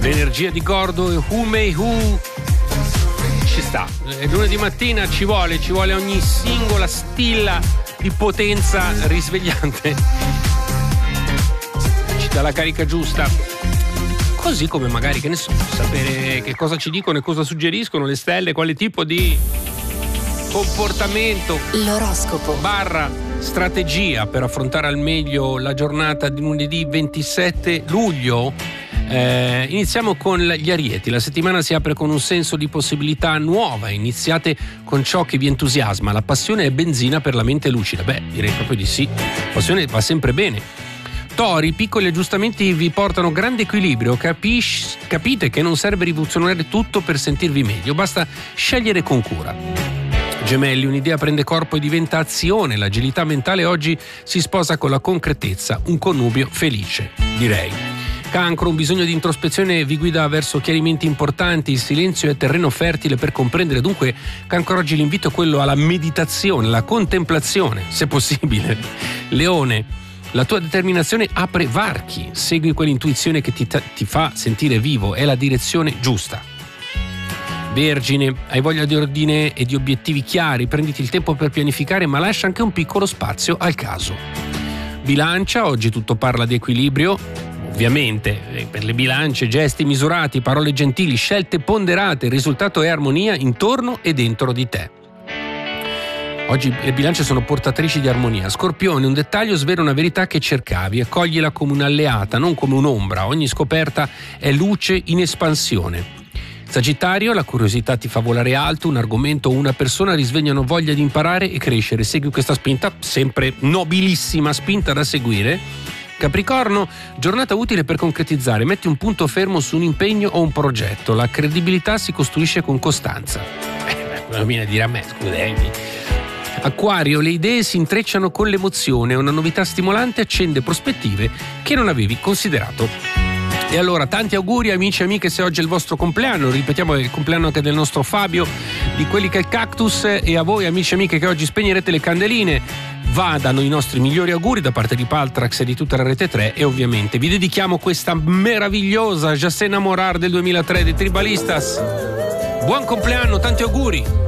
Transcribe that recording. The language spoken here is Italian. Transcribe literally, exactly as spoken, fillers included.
L'energia di Gordo e Who May Who ci sta. E lunedì mattina ci vuole, ci vuole ogni singola stilla di potenza risvegliante. Ci dà la carica giusta. Così come magari, che ne so, sapere che cosa ci dicono e cosa suggeriscono le stelle, quale tipo di comportamento, l'oroscopo barra strategia per affrontare al meglio la giornata di lunedì ventisette luglio. Eh, iniziamo con gli Arieti. La settimana si apre con un senso di possibilità nuova. Iniziate con ciò che vi entusiasma. La passione è benzina per la mente lucida. Beh, direi proprio di sì. La passione va sempre bene. Tori, piccoli aggiustamenti vi portano grande equilibrio. Capisci, capite che non serve rivoluzionare tutto per sentirvi meglio, basta scegliere con cura. Gemelli, un'idea prende corpo e diventa azione. L'agilità mentale oggi si sposa con la concretezza. Un connubio felice, direi. Cancro, un bisogno di introspezione vi guida verso chiarimenti importanti. Il silenzio è terreno fertile per comprendere. Dunque, Cancro, oggi l'invito è quello alla meditazione, alla contemplazione, se possibile. Leone, la tua determinazione apre varchi. Segui quell'intuizione che ti, ti fa sentire vivo. È la direzione giusta. Vergine, hai voglia di ordine e di obiettivi chiari. Prenditi il tempo per pianificare, ma lascia anche un piccolo spazio al caso. Bilancia, oggi tutto parla di equilibrio. Ovviamente, per le bilance, gesti misurati, parole gentili, scelte ponderate, il risultato è armonia intorno e dentro di te. Oggi le bilance sono portatrici di armonia. Scorpione, un dettaglio svela una verità che cercavi e coglila come un'alleata, non come un'ombra. Ogni scoperta è luce in espansione. Sagittario, la curiosità ti fa volare alto, un argomento o una persona risvegliano voglia di imparare e crescere. Segui questa spinta, sempre nobilissima spinta da seguire. Capricorno, giornata utile per concretizzare, metti un punto fermo su un impegno o un progetto, la credibilità si costruisce con costanza. Eh, non viene a dire a me, scusami. Acquario, le idee si intrecciano con l'emozione, una novità stimolante accende prospettive che non avevi considerato. E allora, tanti auguri amici e amiche se oggi è il vostro compleanno, ripetiamo è il compleanno anche del nostro Fabio, di quelli che è il Cactus, e a voi amici e amiche che oggi spegnerete le candeline. Vadano i nostri migliori auguri da parte di Paltrax e di tutta la Rete tre e ovviamente vi dedichiamo questa meravigliosa Je sais enamorar del duemilatré dei Tribalistas. Buon compleanno, tanti auguri!